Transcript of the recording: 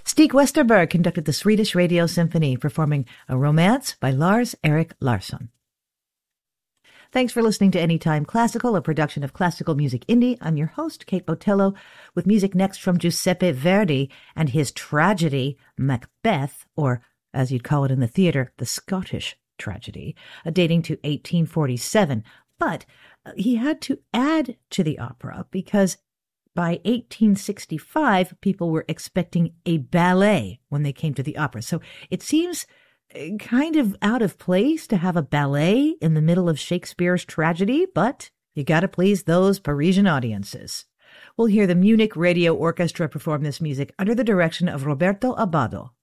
Stig Westerberg conducted the Swedish Radio Symphony, performing A Romance by Lars-Erik Larsson. Thanks for listening to Anytime Classical, a production of Classical Music Indie. I'm your host, Kate Botello, with music next from Giuseppe Verdi and his tragedy, Macbeth, or as you'd call it in the theater, the Scottish tragedy, dating to 1847. But he had to add to the opera because by 1865, people were expecting a ballet when they came to the opera. So it seems kind of out of place to have a ballet in the middle of Shakespeare's tragedy, but you got to please those Parisian audiences. We'll hear the Munich Radio Orchestra perform this music under the direction of Roberto Abbado.